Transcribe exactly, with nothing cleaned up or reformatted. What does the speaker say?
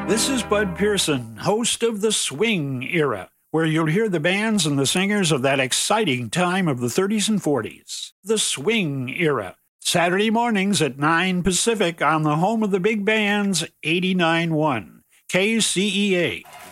This is Bud Pearson, host of The Swing Era, where you'll hear the bands and the singers of that exciting time of the thirties and forties. The Swing Era, Saturday mornings at nine Pacific on the home of the big bands, eighty-nine point one K C E A.